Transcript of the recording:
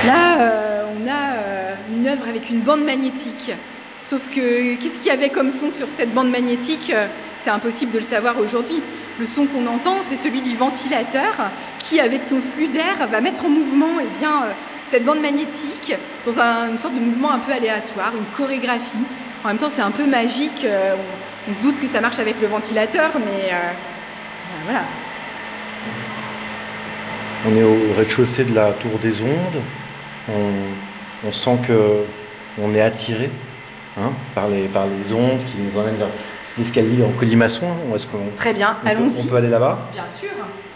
Là, on a une œuvre avec une bande magnétique. Sauf que, qu'est-ce qu'il y avait comme son sur cette bande magnétique? C'est impossible de le savoir aujourd'hui. Le son qu'on entend, c'est celui du ventilateur qui, avec son flux d'air, va mettre en mouvement cette bande magnétique dans une sorte de mouvement un peu aléatoire, une chorégraphie. En même temps, c'est un peu magique. On se doute que ça marche avec le ventilateur, mais voilà. On est au rez-de-chaussée de la Tour des Ondes. On sent qu'on est attiré par les ondes qui nous emmènent vers cet escalier en colimaçon. Très bien, allons-y. On peut aller là-bas? Bien sûr.